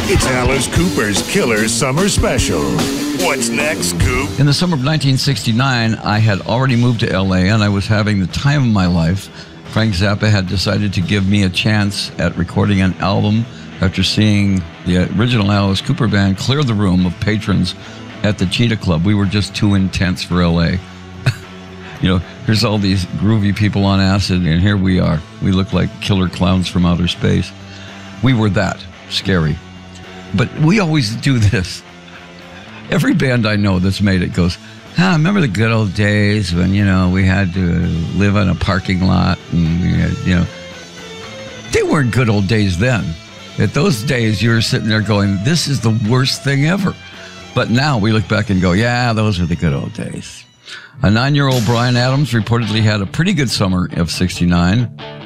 It's Alice Cooper's Killer Summer Special. What's next, Coop? In the summer of 1969, I had already moved to LA and I was having the time of my life. Frank Zappa had decided to give me a chance at recording an album after seeing the original Alice Cooper band clear the room of patrons at the Cheetah Club. We were just too intense for LA. You know, here's all these groovy people on acid, and here we are. We look like killer clowns from outer space. We were that scary. But we always do this. Every band I know that's made it goes, I remember the good old days when, you know, we had to live on a parking lot and we had, you know. They weren't good old days then. At those days, you were sitting there going, this is the worst thing ever. But now we look back and go, yeah, those are the good old days. A 9-year-old Bryan Adams reportedly had a pretty good summer of '69.